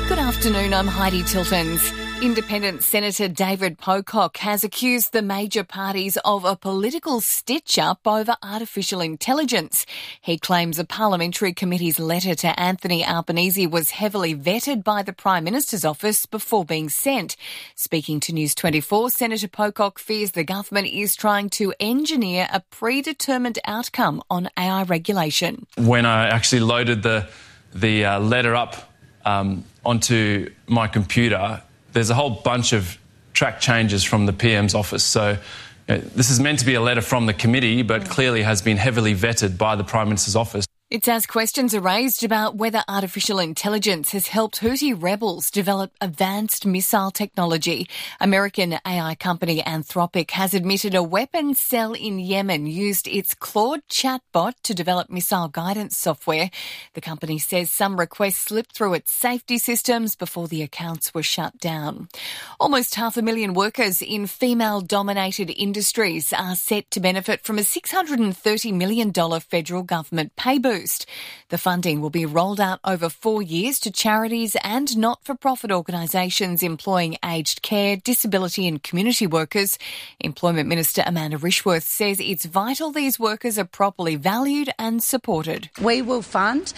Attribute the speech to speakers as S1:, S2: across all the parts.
S1: Good afternoon, I'm Heidi Tiltons. Independent Senator David Pocock has accused the major parties of a political stitch-up over artificial intelligence. He claims a parliamentary committee's letter to Anthony Albanese was heavily vetted by the Prime Minister's office before being sent. Speaking to News 24, Senator Pocock fears the government is trying to engineer a predetermined outcome on AI regulation.
S2: When I actually loaded the letter up onto my computer, there's a whole bunch of track changes from the PM's office. So this is meant to be a letter from the committee, but clearly has been heavily vetted by the Prime Minister's office.
S1: It's as questions are raised about whether artificial intelligence has helped Houthi rebels develop advanced missile technology. American AI company Anthropic has admitted a weapons cell in Yemen used its Claude chatbot to develop missile guidance software. The company says some requests slipped through its safety systems before the accounts were shut down. Almost 500,000 workers in female-dominated industries are set to benefit from a $630 million federal government pay boost. The funding will be rolled out over 4 years to charities and not-for-profit organisations employing aged care, disability and community workers. Employment Minister Amanda Rishworth says it's vital these workers are properly valued and supported.
S3: We will fund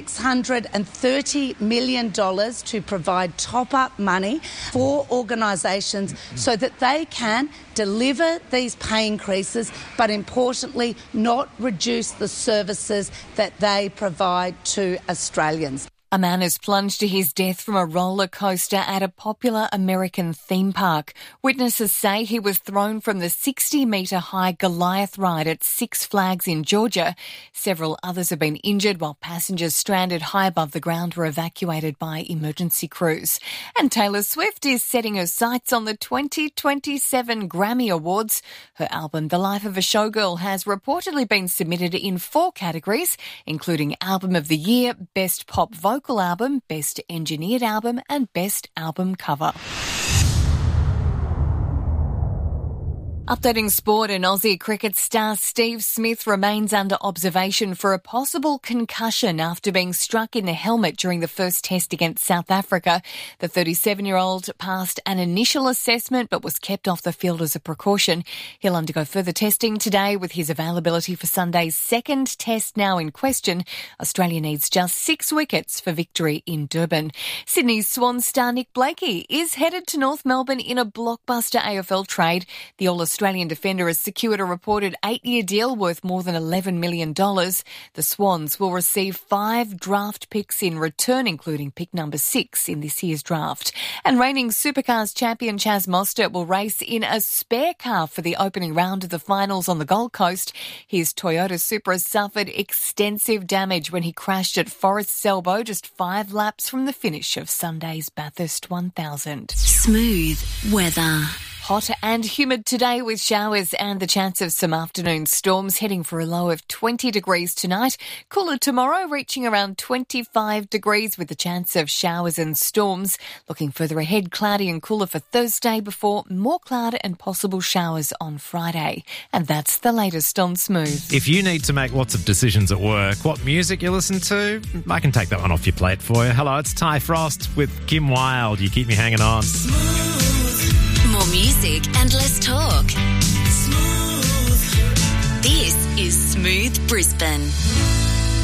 S3: $630 million to provide top-up money for organisations so that they can deliver these pay increases, but importantly not reduce the services that they provide to Australians.
S1: A man has plunged to his death from a roller coaster at a popular American theme park. Witnesses say he was thrown from the 60-metre high Goliath ride at Six Flags in Georgia. Several others have been injured while passengers stranded high above the ground were evacuated by emergency crews. And Taylor Swift is setting her sights on the 2027 Grammy Awards. Her album The Life of a Showgirl has reportedly been submitted in 4 categories, including Album of the Year, Best Pop Vocal Album, Best Engineered Album and Best Album Cover. Updating sport, and Aussie cricket star Steve Smith remains under observation for a possible concussion after being struck in the helmet during the first test against South Africa. The 37-year-old passed an initial assessment but was kept off the field as a precaution. He'll undergo further testing today with his availability for Sunday's second test now in question. Australia needs just 6 wickets for victory in Durban. Sydney's Swan star Nick Blakey is headed to North Melbourne in a blockbuster AFL trade. The All-Australian defender has secured a reported 8-year deal worth more than $11 million. The Swans will receive 5 draft picks in return, including pick number 6 in this year's draft. And reigning Supercars champion Chaz Mostert will race in a spare car for the opening round of the finals on the Gold Coast. His Toyota Supra suffered extensive damage when he crashed at Forest Selbo just 5 laps from the finish of Sunday's Bathurst 1000.
S4: Smooth weather.
S1: Hot and humid today with showers and the chance of some afternoon storms, heading for a low of 20 degrees tonight. Cooler tomorrow, reaching around 25 degrees with the chance of showers and storms. Looking further ahead, cloudy and cooler for Thursday before more cloud and possible showers on Friday. And that's the latest on Smooth.
S5: If you need to make lots of decisions at work, what music you listen to, I can take that one off your plate for you. Hello, it's Ty Frost with Kim Wilde. You keep me hanging on.
S4: More music and less talk. Smooth. This is Smooth Brisbane.